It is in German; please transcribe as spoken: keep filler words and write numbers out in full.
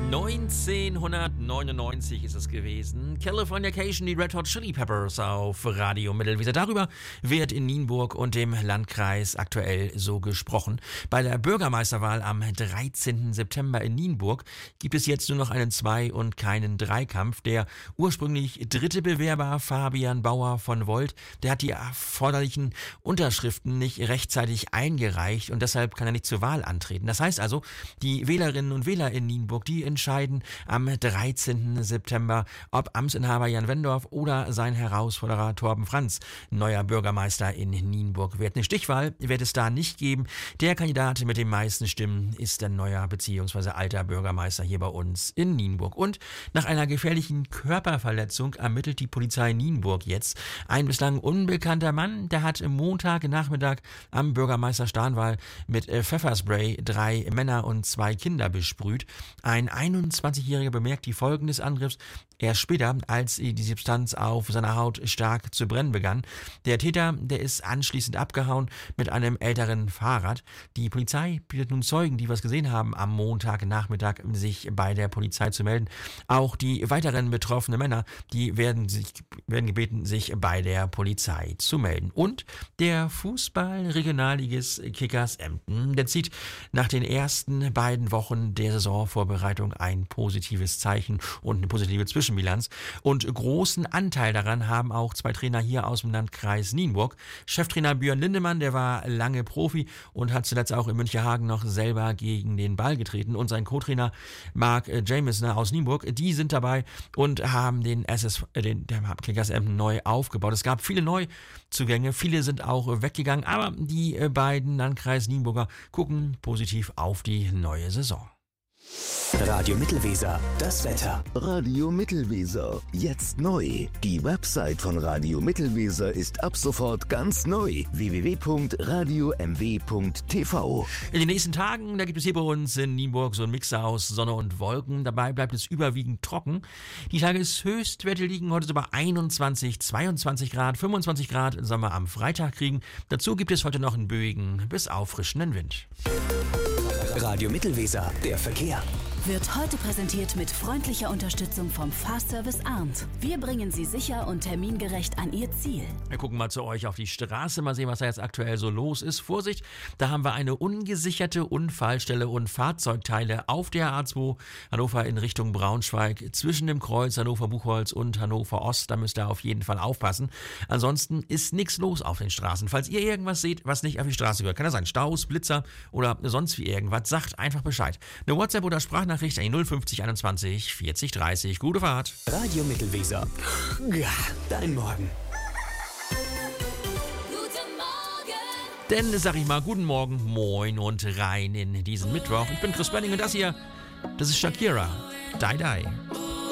neunzehnhundertneunundneunzig ist es gewesen. Californication, die Red Hot Chili Peppers auf Radio Mittelweser. Darüber wird in Nienburg und dem Landkreis aktuell so gesprochen. Bei der Bürgermeisterwahl am dreizehnten September in Nienburg gibt es jetzt nur noch einen Zwei- und keinen Dreikampf. Der ursprünglich dritte Bewerber, Fabian Bauer von Volt, der hat die erforderlichen Unterschriften nicht rechtzeitig eingereicht und deshalb kann er nicht zur Wahl antreten. Das heißt also, die Wählerinnen und Wähler in Nienburg, die entscheiden am dreizehnten September, ob Amtsinhaber Jan Wendorf oder sein Herausforderer Torben Franz neuer Bürgermeister in Nienburg wird. Eine Stichwahl wird es da nicht geben. Der Kandidat mit den meisten Stimmen ist der neuer bzw. alter Bürgermeister hier bei uns in Nienburg. Und nach einer gefährlichen Körperverletzung ermittelt die Polizei Nienburg jetzt. Ein bislang unbekannter Mann, der hat am Montagnachmittag am Bürgermeister Starnwall mit Pfefferspray drei Männer und zwei Kinder besprüht. Ein einundzwanzigjähriger bemerkt die Folgen des Angriffs erst später, als die Substanz auf seiner Haut stark zu brennen begann. Der Täter, der ist anschließend abgehauen mit einem älteren Fahrrad. Die Polizei bittet nun Zeugen, die was gesehen haben, am Montagnachmittag sich bei der Polizei zu melden. Auch die weiteren betroffenen Männer, die werden, sich, werden gebeten, sich bei der Polizei zu melden. Und der Fußball-Regionalligist Kickers Emden, der zieht nach den ersten beiden Wochen der Saisonvorbereitung ein positives Zeichen und eine positive Zwischenbilanz. Und großen Anteil daran haben auch zwei Trainer hier aus dem Landkreis Nienburg. Cheftrainer Björn Lindemann, der war lange Profi und hat zuletzt auch in Münchehagen noch selber gegen den Ball getreten. Und sein Co-Trainer Mark Jameson aus Nienburg, die sind dabei und haben den S S, äh, den der Kickers Emden neu aufgebaut. Es gab viele Neuzugänge, viele sind auch weggegangen, aber die beiden Landkreis Nienburger gucken positiv auf die neue Saison. Radio Mittelweser, das Wetter. Radio Mittelweser, jetzt neu. Die Website von Radio Mittelweser ist ab sofort ganz neu. w w w punkt radio m w punkt t v. In den nächsten Tagen, da gibt es hier bei uns in Nienburg so ein Mix aus Sonne und Wolken. Dabei bleibt es überwiegend trocken. Die Tageshöchstwerte liegen heute so bei einundzwanzig, zweiundzwanzig Grad, fünfundzwanzig Grad sollen wir am Freitag kriegen. Dazu gibt es heute noch einen böigen bis auffrischenden Wind. Radio Mittelweser, der Verkehr. Wird heute präsentiert mit freundlicher Unterstützung vom Fahrservice Arndt. Wir bringen Sie sicher und termingerecht an Ihr Ziel. Wir gucken mal zu euch auf die Straße, mal sehen, was da jetzt aktuell so los ist. Vorsicht, da haben wir eine ungesicherte Unfallstelle und Fahrzeugteile auf der A zwei Hannover in Richtung Braunschweig zwischen dem Kreuz Hannover-Buchholz und Hannover-Ost. Da müsst ihr auf jeden Fall aufpassen. Ansonsten ist nichts los auf den Straßen. Falls ihr irgendwas seht, was nicht auf die Straße gehört, kann das sein Staus, Blitzer oder sonst wie irgendwas, sagt einfach Bescheid. Eine WhatsApp oder Sprachnachricht Nachricht an die null fünfzig einundzwanzig vierzig dreißig. Gute Fahrt. Radio Mittelweser. Ja, dein Morgen. Guten Morgen. Denn, sag ich mal, guten Morgen, moin und rein in diesen Mittwoch. Ich bin Chris Benning und das hier, das ist Shakira. Die Die.